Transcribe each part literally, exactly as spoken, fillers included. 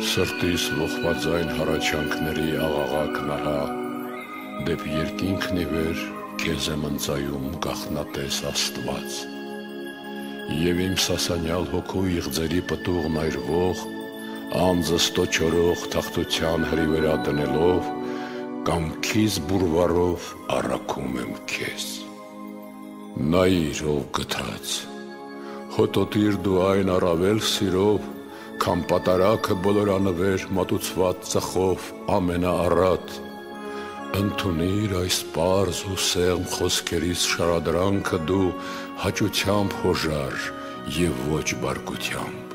Սրտիս ողբած այն հառաչանքների աղաղակ նահա, դեպ երկինքն ի վեր քեզ եմ ընծայում գաղտնատես Աստված։ Եվ իմ սասանյալ հոգու իղձերի պտուղն այրվող, անձս տոչորող թախտության հրիվերա դնելով, կամքիս բուրվարով առաքում եմ քեզ։ Նայիր ով գթած, հոտոտիր դու այն առավել սիրով, քան պատարագը բոլորանվեր մատուցված ծխով ամենաառատ, ընդունիր այս պարզ ու սեղմ խոսքերիս շարադրանքը դու հաճությամբ հոժար և ոչ բարկությամբ։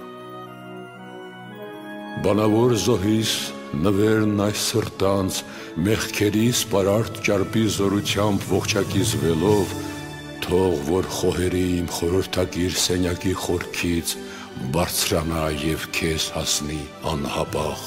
Բանավոր զոհիս նվերն այս սրտանց մեղքերիս պարարտ ճարպի զորությամբ ողջակիզվելով, թող որ խոհերի իմ խորհրդակիր սենյակի խորքից բարձրանա և քեզ հասնի անհապաղ։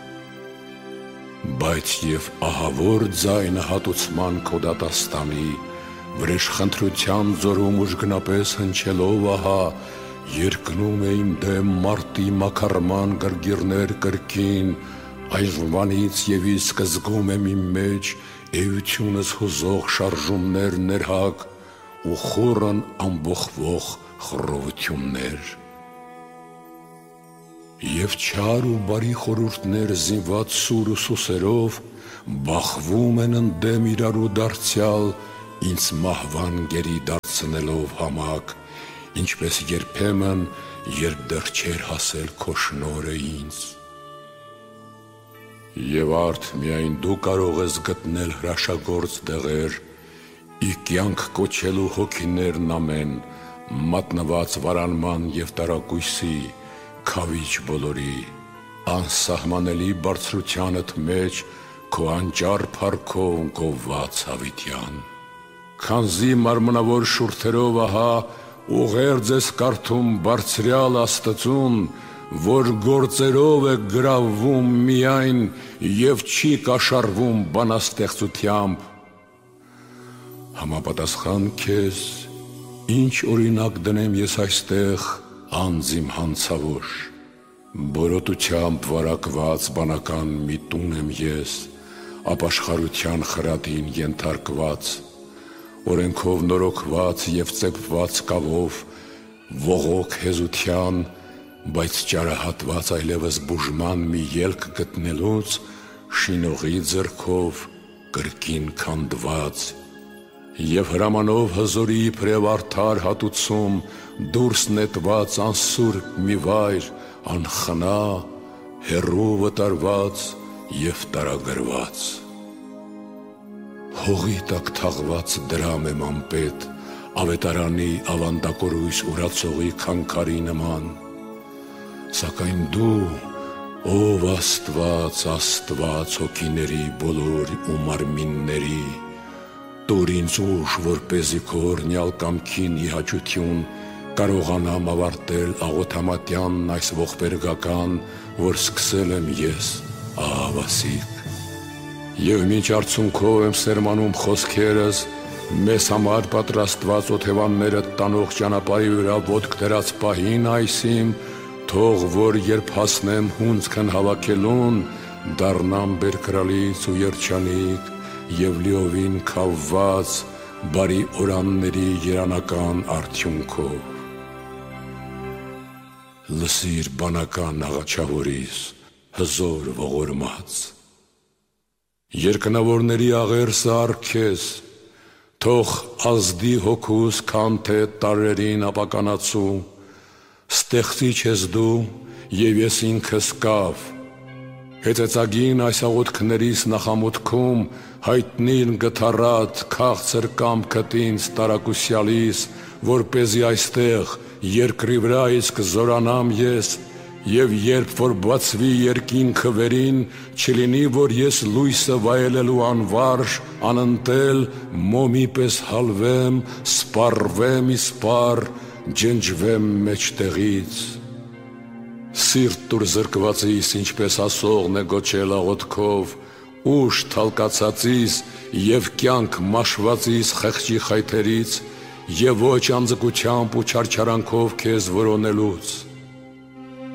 Բայց և ահավոր ձայնը հատուցման քո դատաստանի, վրեժխնդրության ձորում ուժգնապես հնչելով ահա, երկնում է իմ դեմ մարտի մաքարման գրգիրներ կրկին, այժմվանից և իսկ զգում եմ իմ մեջ էությունս հուզող շարժումներ ներհակ ու խորն ամբոխվող խռովություններ։ Եվ չար ու բարի խորհուրդներ զինված սուր ու սուսերով բախվում են ընդդեմ իրարու դարձյալ, ինձ մահվան գերի դարձնելով համակ, ինչպես երբեմն, երբ դեռ չէր հասել քո շնորհը ինձ։ Եվ արդ միայն դու կարող ես գտնել հրաշագործ դեղեր, ի կյանք կոչելու հոգիներն ամեն, մատնված վարանման և տարակույսի, քավիչ բոլորի, անսահմանելի բարձրությանդ մեջ քո անճար փառքով գովված հավիտյան։ Քանզի մարմնավոր շուրթերով ահա ուղերձ ես կարդում բարձրյալ Աստծուն, որ գործերով է գրավվում միայն և չի կաշառվում բանաստեղծությամբ։ Համապատասխան քեզ, ինչ օրինակ դնեմ ես այստեղ անձ իմ հանցավոր, բորոտությամբ վարակված բանական մի տուն եմ ես, ապաշխարության խրատին ենթարկված, օրենքով նորոգված և ծեփված կավով, ողոք հեզության, բայց ճարահատված այլևս բուժման մի ելք գտնելուց, շինողի ձեռքով կրկին քանդված, և հրամանով հզորի իբրև արդար հատուցում դուրս նետված անսուրբ մի վայր, անխնա, հեռու վտարված և տարագրված։ Հողի տակ թաղված դրամ եմ անպետ, ավետարանի ավանդակորույս ուրացողի քանքարի նման, սակայն դու, ով Աստված, Աստված հոգիների բոլոր ու մարմինների, տուր ինձ ուժ, որպեսզի քո օրհնյալ կամքին ի հաճություն կարողանամ ավարտել աղոթամատյանն այս ողբերգական, որ սկսել եմ ես, ահավասիկ։ Եվ մինչ արցունքով եմ սերմանում խոսքերս, մեզ համար պատրաստված օթևանները տանող ճանապարհի վրա ոտք դրած պահին այսիմ, թող որ երբ հասնեմ հունձքն հավաքելուն, դառնամ բերկրալից ու երջանիկ և լիովին քավված բարի օրանների երանական արդյունքով։ Լսիր բանական աղաչավորիս, հզոր ողորմած, երկնավորների աղերսը առ-քեզ, թող ազդի հոգուս քան թե տարրերին ապականացու, ստեղծիչ ես դու և ես ինքս կավ, հեծեծագին այս աղոթքներիս նախամուտքում հայտնիր գթառատ քաղցր կամքդ ինձ տարակուսյալիս, որպեսզի այստեղ երկրի վրա իսկ զորանամ ես, և երբ որ բացվի երկինքը վերին, չլինի, որ ես լույսը վայելելու անվարժ, անընտել, մոմի պես հալվեմ, սպառվեմ ի սպառ, ջնջվեմ մեջտեղից։ Սիրտ տուր զրկվածիս, ինչպես ասողն է գոչել աղոթքով, ուժ թալկացածիս և կյանք մաշվածիս խեղճի խայթերից և ոչ անձկությամբ ու չարչարանքով քեզ որոնելուց։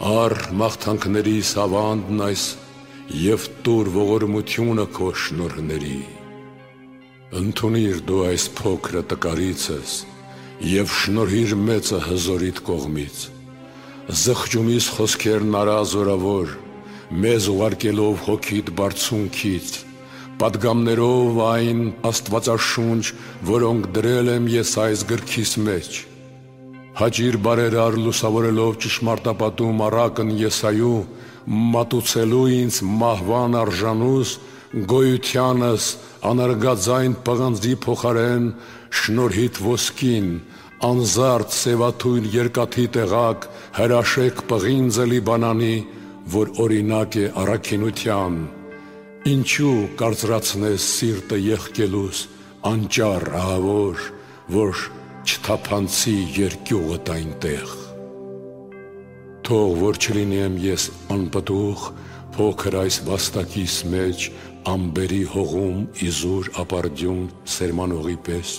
Առ մաղթանքներիս ավանդն այս և տուր ողորմությունը քո շնորհների։ Ընդունիր դու այս փոքրը տկարիցս և շնորհիր մեծը հզորիդ կողմից։ Զղջումիս խոսքերն արա զորավոր, մեզ ուղարկելով հոգիդ բարձունքից, պատգամներով այն աստվածաշունչ, որոնք դրել եմ ես այս գրքիս մեջ։ Հաճիր բարերար լուսավորելով ճշմարտապատում առակն Եսայու, մատուցելու ինձ մահվան արժանուս, գոյությանս անարգաձայն պղնձի փոխարեն շնորհիդ ոսկին, անզարդ սևաթույն երկաթի տեղակ հրաշեք պղինձը Լիբանանի, որ օրինակ է առաքինության։ Ինչու կարծրացնես սիրտը եղկելուս անճար ահավոր, որ չթափանցի երկյուղդ այնտեղ։ Թող որ չլինեմ ես անպտուղ, փոքր այս վաստակիս մեջ ամբերի հողում իզուր ապարդյուն սերմանողի պես։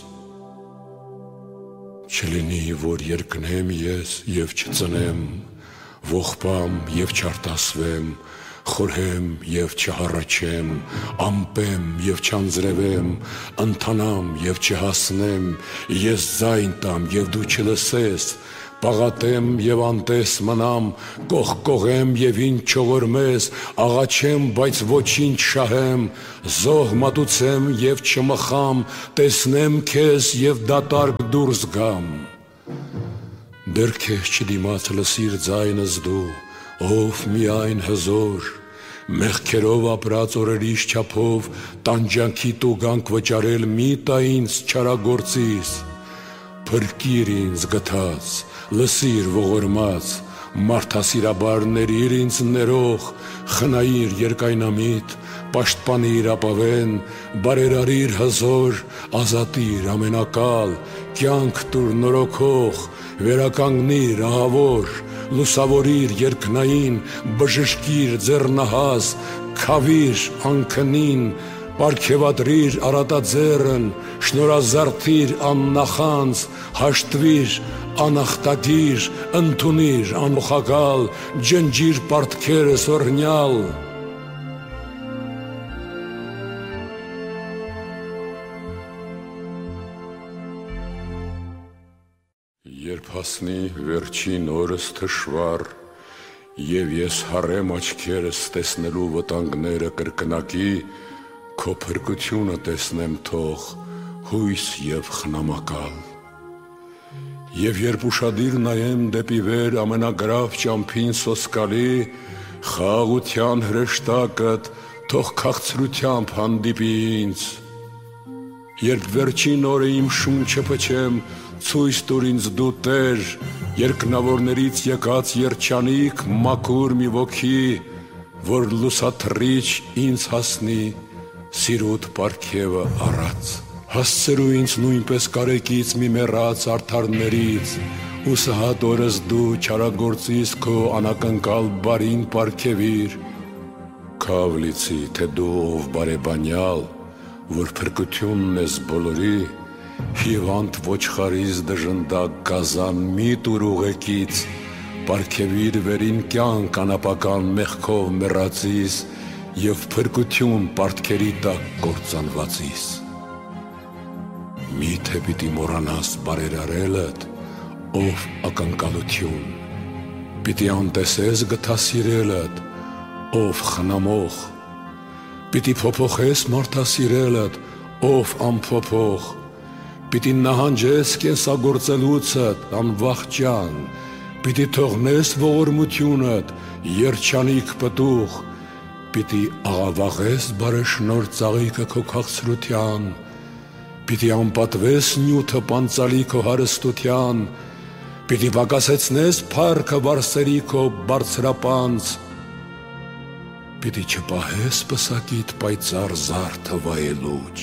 Չլինի, որ երկնեմ ես և չծնեմ, ողբամ և չարտասվեմ, խորհեմ և չհառաչեմ, ամպեմ և չանձրևեմ, ընթանամ և չհասնեմ, ես ձայն տամ և դու չլսես, պաղատեմ և անտես մնամ, կողկողեմ և ինձ չողորմես, աղաչեմ, բայց ոչինչ շահեմ, զոհ մատուցեմ և չմխամ, տեսնեմ քեզ և դատարկ դուրս գամ։ Դեռ քեզ չդիմաց լսիր ձայնս դու, ով միայն հզոր, մեղքերով ապրած օրերիս չափով տանջանքի տուգանք վճարել մի տա ինձ չարագործիս։ Փրկիր ինձ գթած, լսիր ողորմած, մարդասիրաբար ներիր ինձ ներող, խնայիր երկայնամիտ, պաշտպանիր ապավեն, բարերարիր հզոր, ազատիր ամենակալ, կյանք տուր նորոգող, վերականգնիր ահավոր, լուսավորիր երկնային, բժշկիր ձեռնահաս, քավիր անքնին, պարգևատրիր առատաձեռն, շնորհազարդիր աննախանձ, հաշտվիր անախտագիր, ընդունիր անոխակալ, ջնջիր պարտքերս օրհնյալ։ Երբ հասնի վերջին օրս թշվառ, և ես հառեմ աչքերս տեսնելու վտանգները կրկնակի, քո փրկությունը տեսնեմ թող հույս և խնամակալ։ Եվ երբ ուշադիր նայեմ դեպի վեր ամենագրավ ճամփին սոսկալի, խաղաղության հրեշտակդ թող քաղցրությամբ հանդիպի ինձ։ Երբ վերջին օրը իմ շունչը փչեմ, ցույց տուր ինձ դու Տեր, երկնավորներից եկած երջանիկ մաքուր մի ոգի, որ լուսաթռիչ ինձ հասնի սիրուդ պարգևը առած։ Հասցրու ինձ նույնպես կարեկից մի մեռած արդարներից, ու սհատ օրս դու չարագործիս քո անակնկալ բարին պարգևիր։ Քավ լիցի, թե դու ով բարեբանյալ, որ փրկությունն ես բոլորի, հիվանդ ոչխարից դժնդակ գազան մի տուր ուղեկից, պարգևիր վերին կյանք անապական մեղքով մեռածիս և փրկություն պարտքերի տակ կործանվածիս։ Միթե պիտի մոռանաս բարերարելդ, ով ակնկալություն, պիտի անտեսես գթասիրելդ, ով խնամող, պիտի փոփոխես մարդասիրելդ, ով անփոփոխ, պիտի նահանջես կենսագործելուցդ անվախճան, պիտի թողնես ողորմությունդ երջանիկ պտուղ, պիտի աղավաղես բարեշնոր ծաղիկը քո քաղցրության, պիտի անպատվես նյութը պանծալի քո հարստության, պիտի պակասեցնես փառքը վարսերի քո բարձրապանծ, պիտի չպահես պսակիդ պայծառ զարդը վայելուչ։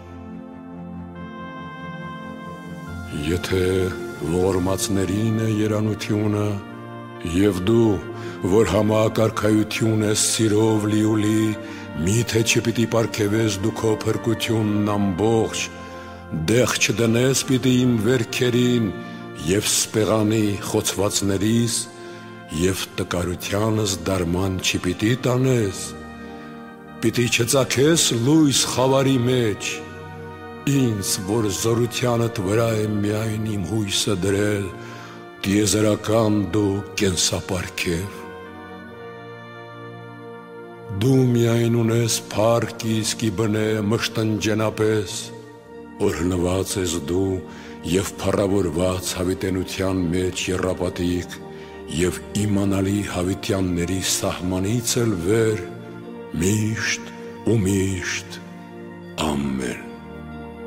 Եթե ողորմածներին է երանությունը, և դու, որ համակարգայություն ես սիրով լիուլի, միթե չպիտի պարգևես դու քո փրկությունն ամբողջ, դեղ չդնես պիտի իմ վերքերին և սպեղանի խոցվածներիս, և տկարությանս դարման չպիտի տանես, պիտի չծագես լույս խավարի մեջ, ինձ, որ զորությանդ վրա է միայն իմ հույսը դրել, տիեզերական դու կենսապարգև։ Դու միայն ունես փառք իսկի բնե մշտնջենապես, օրհնված ես դու և փառավորված հավիտենության մեջ եռապատիկ և իմանալի հավիտյանների սահմանից էլ վեր, միշտ ու միշտ, ամեն։